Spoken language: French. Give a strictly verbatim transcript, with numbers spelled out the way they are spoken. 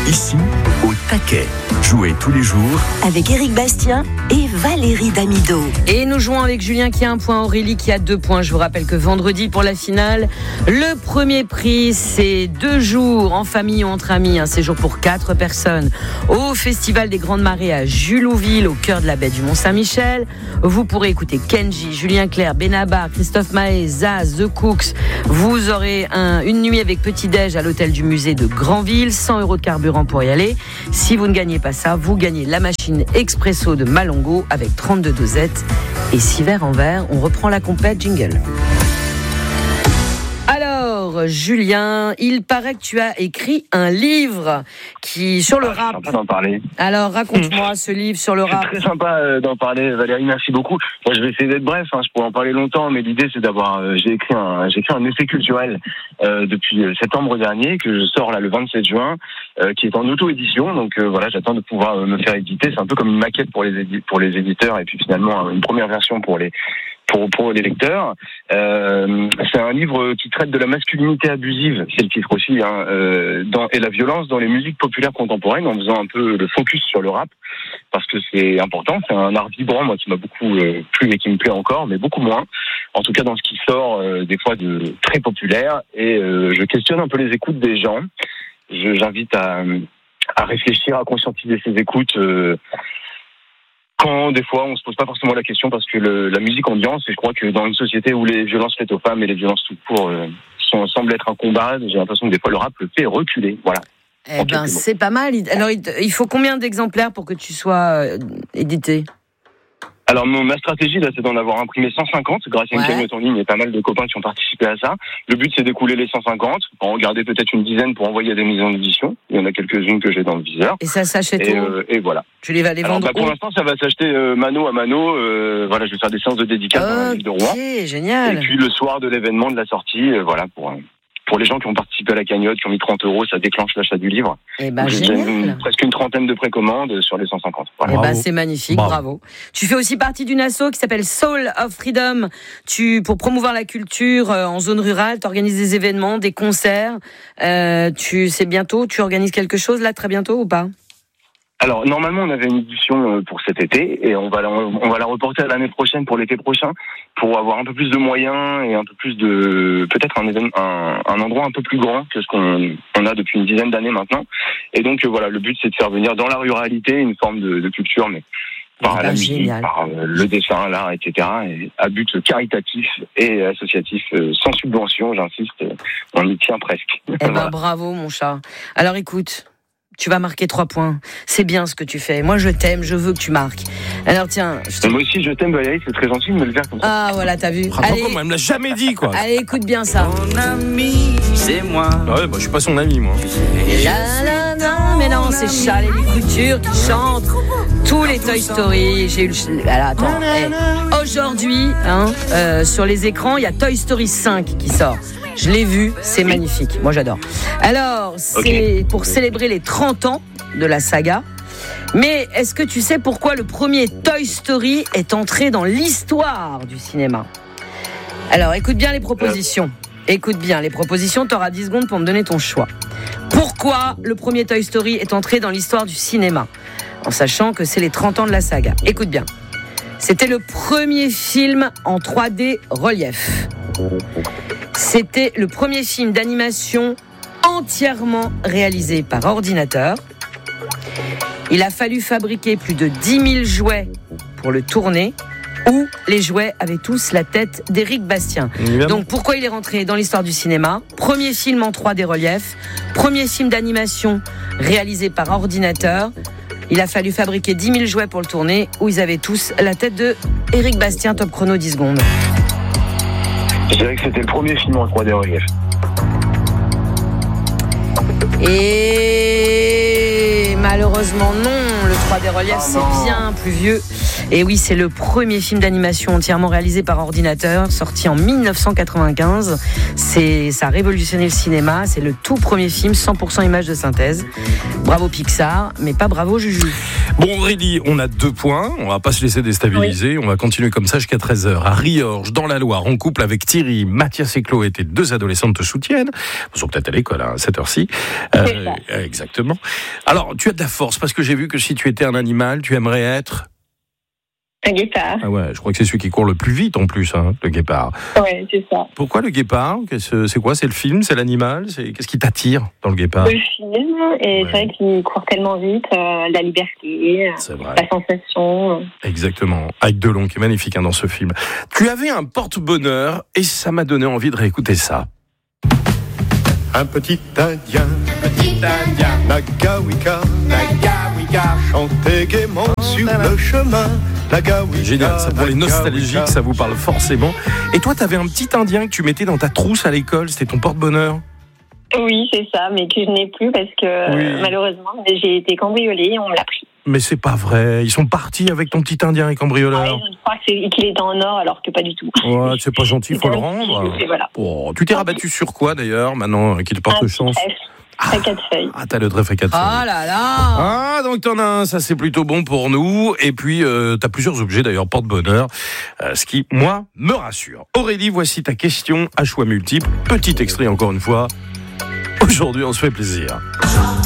Ici, au taquet. Jouez tous les jours avec Éric Bastien et Valérie Damido. Et nous jouons avec Julien qui a un point, Aurélie qui a deux points. Je vous rappelle que vendredi pour la finale, le premier prix, c'est deux jours en famille ou entre amis, un séjour pour quatre personnes au Festival des Grandes Marées à Julouville, au cœur de la baie du Mont-Saint-Michel. Vous pourrez écouter Kenji, Julien Clerc, Benabar, Christophe Maé, Zaz, The Cooks. Vous aurez un, une nuit avec petit-déj à l'hôtel du musée de Granville, cent euros de carburant pour y aller. Si vous ne gagnez pas ça, vous gagnez la machine Expresso de Malongo avec trente-deux dosettes et six verres en verre. On reprend la compète, jingle. Alors, Julien, il paraît que tu as écrit un livre qui sur le ah, rap. C'est sympa d'en parler. Alors, raconte-moi ce livre sur le rap. C'est très sympa euh, d'en parler, Valérie. Merci beaucoup. Moi, je vais essayer d'être bref. Hein, je pourrais en parler longtemps, mais l'idée, c'est d'avoir. Euh, j'ai écrit un, j'ai écrit un essai culturel euh, depuis septembre dernier que je sors là le vingt-sept juin, euh, qui est en auto-édition. Donc euh, voilà, j'attends de pouvoir euh, me faire éditer. C'est un peu comme une maquette pour les édi- pour les éditeurs, et puis finalement une première version pour les. Pour, pour les lecteurs. Euh, c'est un livre qui traite de la masculinité abusive, c'est le titre aussi, hein, euh, dans, et la violence dans les musiques populaires contemporaines, en faisant un peu le focus sur le rap, parce que c'est important, c'est un art vibrant, moi, qui m'a beaucoup euh, plu et qui me plaît encore, mais beaucoup moins, en tout cas dans ce qui sort euh, des fois de très populaire, et euh, je questionne un peu les écoutes des gens. Je, j'invite à, à réfléchir, à conscientiser ces écoutes, euh, quand des fois on se pose pas forcément la question, parce que le, la musique ambiance, et je crois que dans une société où les violences faites aux femmes et les violences tout court euh, sont, semblent être un combat, j'ai l'impression que des fois le rap le fait reculer. Voilà. Eh ben c'est pas mal. Alors il faut combien d'exemplaires pour que tu sois euh, édité ? Alors mon, ma stratégie là, c'est d'en avoir imprimé cent cinquante grâce à une ouais. cagnotte en ligne. Il y a pas mal de copains qui ont participé à ça. Le but, c'est d'écouler les cent cinquante, pour en garder peut-être une dizaine pour envoyer à des maisons d'édition. Il y en a quelques-unes que j'ai dans le viseur. Et ça s'achète et, où euh, et voilà. Tu les vas les vendre Alors, bah, pour l'instant, ça va s'acheter euh, mano à mano. Euh, voilà, je vais faire des séances de dédicace okay, dans la ville de Rouen. Génial. Et puis le soir de l'événement, de la sortie, euh, voilà, pour... Euh, Pour les gens qui ont participé à la cagnotte, qui ont mis trente euros, ça déclenche l'achat du livre. Eh ben, j'ai génial. Une, presque une trentaine de précommandes sur les cent cinquante. Voilà. Eh ben, c'est magnifique, bravo. bravo. Tu fais aussi partie d'une asso qui s'appelle Soul of Freedom. Tu, pour promouvoir la culture euh, en zone rurale, tu organises des événements, des concerts. Euh, tu sais bientôt, tu organises quelque chose là, très bientôt ou pas ? Alors, normalement, on avait une édition pour cet été, et on va la, on va la reporter à l'année prochaine pour l'été prochain, pour avoir un peu plus de moyens et un peu plus de, peut-être un, un, un endroit un peu plus grand que ce qu'on on a depuis une dizaine d'années maintenant. Et donc, voilà, le but, c'est de faire venir dans la ruralité une forme de, de culture, mais par la musique, génial. Par le dessin, l'art, et cetera, et à but caritatif et associatif, sans subvention, j'insiste, on y tient presque. Eh ben, voilà. Bravo, mon chat. Alors, écoute... Tu vas marquer trois points. C'est bien ce que tu fais. Moi, je t'aime, je veux que tu marques. Alors, tiens. Je te... Moi aussi, je t'aime, Valérie, c'est très gentil de me le faire comme ça. Ah, voilà, t'as vu. Allez, comment, elle me l'a jamais dit, quoi. Allez, écoute bien ça. Mon ami, c'est moi. Ah ouais, bah, je suis pas son ami, moi. La, la, la, mais non, c'est Charles et les Coutures qui chantent tous les Toy Story. J'ai eu le. Alors, attends. Hey. Aujourd'hui, hein, euh, sur les écrans, il y a Toy Story cinq qui sort. Je l'ai vu, c'est magnifique. Moi, j'adore. Alors, c'est okay. pour célébrer les trente ans de la saga. Mais est-ce que tu sais pourquoi le premier Toy Story est entré dans l'histoire du cinéma ? Alors, écoute bien les propositions. Écoute bien les propositions, t'auras dix secondes pour me donner ton choix. Pourquoi le premier Toy Story est entré dans l'histoire du cinéma ? En sachant que c'est les trente ans de la saga. Écoute bien. C'était le premier film en trois D relief. C'était le premier film d'animation entièrement réalisé par ordinateur. Il a fallu fabriquer plus de dix mille jouets pour le tourner, où les jouets avaient tous la tête d'Éric Bastien. Donc pourquoi il est rentré dans l'histoire du cinéma ? Premier film en trois D relief, premier film d'animation réalisé par ordinateur. Il a fallu fabriquer dix mille jouets pour le tourner, où ils avaient tous la tête d'Éric Bastien. Top chrono, dix secondes. Je dirais que c'était le premier film en trois D relief. Et malheureusement non, le trois D relief oh c'est non. bien plus vieux. Et oui, c'est le premier film d'animation entièrement réalisé par ordinateur, sorti en dix-neuf cent quatre-vingt-quinze. C'est, ça a révolutionné le cinéma. C'est le tout premier film cent pour cent images de synthèse. Bravo Pixar, mais pas bravo Juju. Bon Aurélie, on a deux points. On va pas se laisser déstabiliser. Oui. On va continuer comme ça jusqu'à treize heures. À Riorges, dans la Loire, en couple avec Thierry, Mathias et Chloé, tes deux adolescentes te soutiennent. Ils sont peut-être à l'école à cette heure-ci. Euh, exactement. Alors, tu as de la force parce que j'ai vu que si tu étais un animal, tu aimerais être... Un guépard. Ah ouais, je crois que c'est celui qui court le plus vite en plus, hein, le guépard. Ouais, c'est ça. Pourquoi le guépard ? C'est quoi ? C'est le film ? C'est l'animal ? C'est... Qu'est-ce qui t'attire dans le guépard ? Le film, et ouais. C'est vrai qu'il court tellement vite, euh, la liberté, c'est vrai. La sensation. Exactement. Avec Delon, qui est magnifique hein, dans ce film. Tu avais un porte-bonheur et ça m'a donné envie de réécouter ça. Un petit Indien, petit Indien, Nagawika, Nagawika, chantait gaiement sur le chemin. Nagawika, génial, ça pour les nostalgiques, ça vous parle forcément. Et toi, t'avais un petit Indien que tu mettais dans ta trousse à l'école, c'était ton porte-bonheur ? Oui, c'est ça, mais que je n'ai plus parce que oui. malheureusement, j'ai été cambriolée et on me l'a pris. Mais c'est pas vrai, ils sont partis avec ton petit Indien et cambrioleur. Ah oui, je crois que c'est, qu'il était en or alors que pas du tout. Ouais, c'est pas gentil, il faut le rendre. Voilà. Oh, tu t'es rabattu sur quoi d'ailleurs, maintenant qu'il te porte un chance ? Ah, à quatre feuilles. Ah, t'as le trèfle à quatre feuilles. Ah là là. Ah, donc t'en as un, ça c'est plutôt bon pour nous. Et puis, euh, t'as plusieurs objets d'ailleurs, porte-bonheur, euh, ce qui, moi, me rassure. Aurélie, voici ta question à choix multiples. Petit extrait encore une fois. Aujourd'hui, on se fait plaisir.